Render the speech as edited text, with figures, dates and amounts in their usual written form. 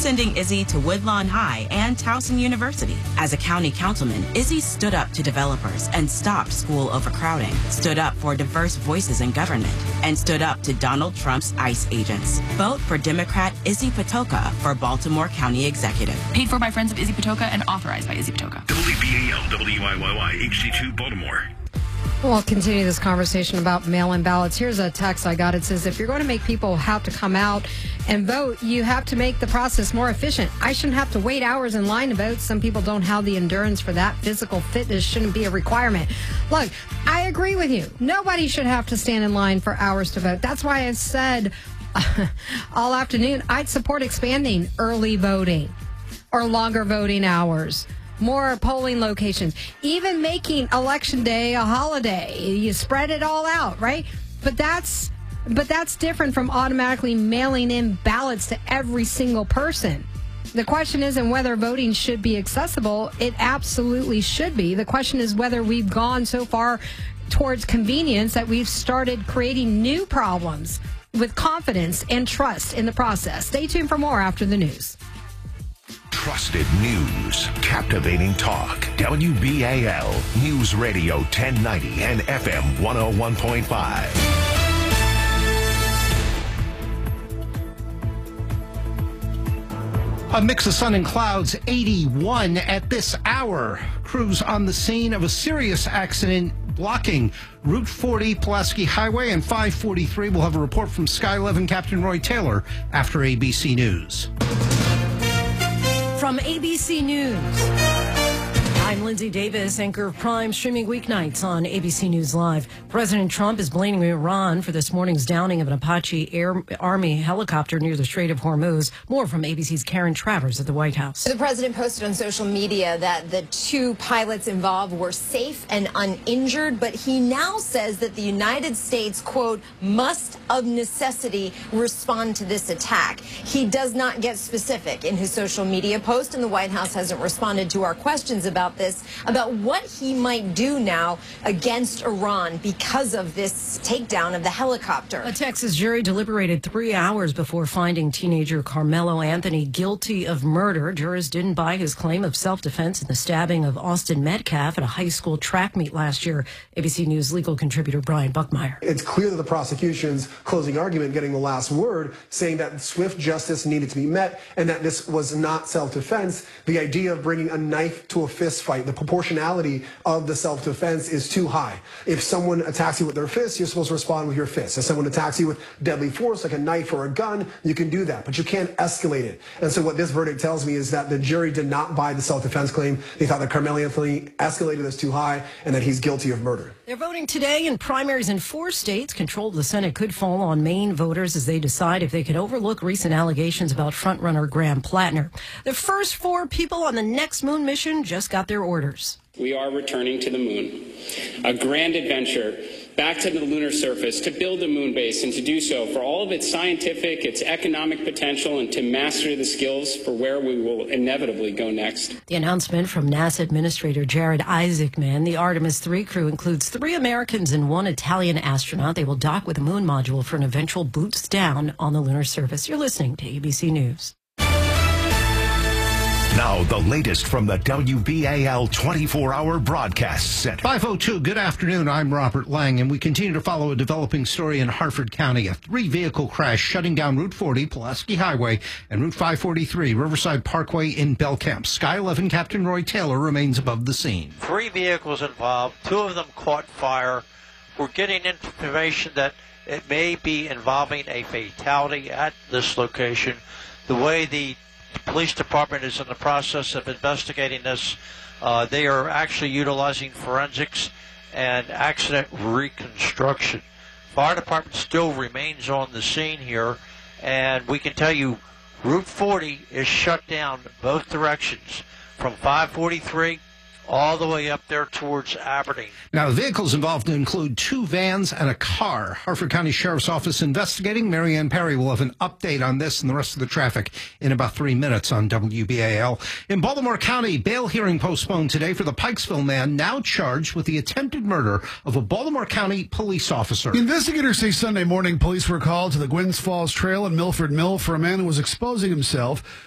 sending Izzy to Woodlawn High and Towson University. As a county councilman, Izzy stood up to developers and stopped school overcrowding, stood up for diverse voices in government, and stood up to Donald Trump's ICE agents. Vote for Democrat Izzy Patoka for Baltimore County Executive. Paid for by Friends of Izzy Patoka and authorized by Izzy Patoka. WBAL, WIYY, HD2, Baltimore. We'll continue this conversation about mail-in ballots. Here's a text I got. It says, if you're going to make people have to come out and vote, you have to make the process more efficient. I shouldn't have to wait hours in line to vote. Some people don't have the endurance for that. Physical fitness shouldn't be a requirement. Look, I agree with you. Nobody should have to stand in line for hours to vote. That's why I've said all afternoon I'd support expanding early voting or longer voting hours. More polling locations, even making Election Day a holiday. You spread it all out, right? But that's different from automatically mailing in ballots to every single person. The question isn't whether voting should be accessible. It absolutely should be. The question is whether we've gone so far towards convenience that we've started creating new problems with confidence and trust in the process. Stay tuned for more after the news. Trusted news, captivating talk. WBAL News Radio 1090 and FM 101.5. A mix of sun and clouds, 81 at this hour. Crews on the scene of a serious accident blocking Route 40, Pulaski Highway, and 543. We'll have a report from Sky 11 Captain Roy Taylor after ABC News. From ABC News, I'm Lindsay Davis, anchor of Prime, streaming weeknights on ABC News Live. President Trump is blaming Iran for this morning's downing of an Apache Air Army helicopter near the Strait of Hormuz. More from ABC's Karen Travers at the White House. The president posted on social media that the two pilots involved were safe and uninjured, but he now says that the United States, quote, must of necessity respond to this attack. He does not get specific in his social media post, and the White House hasn't responded to our questions about this, about what he might do now against Iran because of this takedown of the helicopter. A Texas jury deliberated 3 hours before finding teenager Carmelo Anthony guilty of murder. Jurors didn't buy his claim of self-defense in the stabbing of Austin Metcalf at a high school track meet last year. ABC News legal contributor Brian Buckmeyer. It's clear that the prosecution's closing argument getting the last word, saying that swift justice needed to be met and that this was not self-defense. The idea of bringing a knife to a fist fight, the proportionality of the self-defense is too high. If someone attacks you with their fist, you're supposed to respond with your fist. If someone attacks you with deadly force, like a knife or a gun, you can do that, but you can't escalate it. And so what this verdict tells me is that the jury did not buy the self-defense claim. They thought that Carmelo Anthony escalated this too high and that he's guilty of murder. They're voting today in primaries in 4 states. Control of the Senate could fall on Maine voters as they decide if they can overlook recent allegations about frontrunner Graham Plattner. The first 4 people on the next moon mission just got their orders. We are returning to the moon, a grand adventure back to the lunar surface to build a moon base and to do so for all of its scientific, its economic potential, and to master the skills for where we will inevitably go next. The announcement from NASA Administrator Jared Isaacman. The Artemis 3 crew includes 3 Americans and 1 Italian astronaut. They will dock with a moon module for an eventual boots down on the lunar surface. You're listening to ABC News. Now, the latest from the WBAL 24-hour broadcast center. 5:02, good afternoon. I'm Robert Lang, and we continue to follow a developing story in Harford County. A 3-vehicle crash shutting down Route 40, Pulaski Highway, and Route 543, Riverside Parkway in Belcamp. Sky 11 Captain Roy Taylor remains above the scene. 3 vehicles involved. 2 of them caught fire. We're getting information that it may be involving a fatality at this location. The way the police department is in the process of investigating this. They are actually utilizing forensics and accident reconstruction. Fire department still remains on the scene here, and we can tell you Route 40 is shut down both directions from 543 all the way up there towards Aberdeen. Now, the vehicles involved include 2 vans and a car. Harford County Sheriff's Office investigating. Marianne Perry will have an update on this and the rest of the traffic in about 3 minutes on WBAL. In Baltimore County, bail hearing postponed today for the Pikesville man now charged with the attempted murder of a Baltimore County police officer. Investigators say Sunday morning police were called to the Gwynns Falls Trail in Milford Mill for a man who was exposing himself